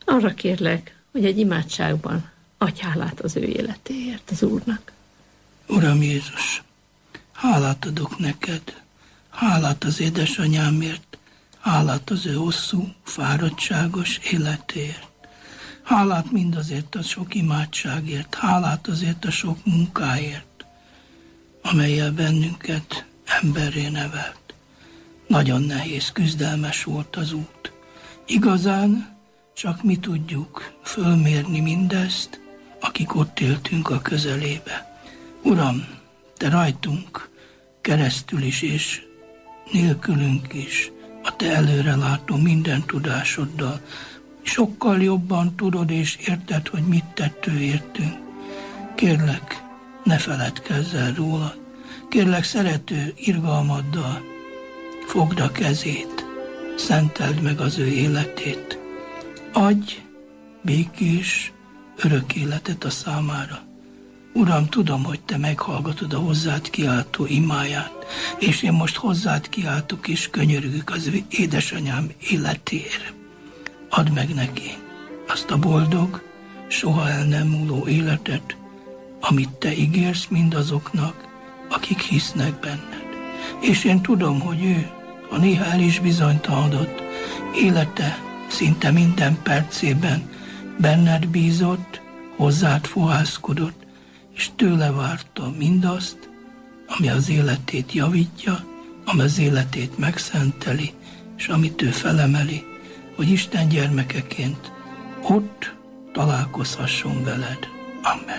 Arra kérlek, hogy egy imádságban adj hálát az ő életéért, az Úrnak. Uram Jézus, hálát adok neked, hálát az édesanyámért, hálát az ő hosszú, fáradtságos életéért. Hálát mindazért a sok imádságért, hálát azért a sok munkáért, amellyel bennünket emberré nevelt. Nagyon nehéz, küzdelmes volt az út. Igazán csak mi tudjuk fölmérni mindezt, akik ott éltünk a közelébe. Uram, te rajtunk keresztül is és nélkülünk is, a te előrelátó minden tudásoddal, sokkal jobban tudod és érted, hogy mit tettő értünk. Kérlek, ne feledkezz el róla. Kérlek, szerető irgalmaddal fogd a kezét, szenteld meg az ő életét. Adj békés, örök életet a számára. Uram, tudom, hogy te meghallgatod a hozzád kiáltó imáját, és én most hozzád kiáltok és könyörgök az édesanyám életére. Add meg neki azt a boldog, soha el nem múló életet, amit te ígérsz mindazoknak, akik hisznek benned. És én tudom, hogy ő, ha néha el is bizonytalanodott, élete szinte minden percében benned bízott, hozzád fohászkodott, és tőle várta mindazt, ami az életét javítja, ami az életét megszenteli, és amit ő felemeli, hogy Isten gyermekeként ott találkozhasson veled. Amen.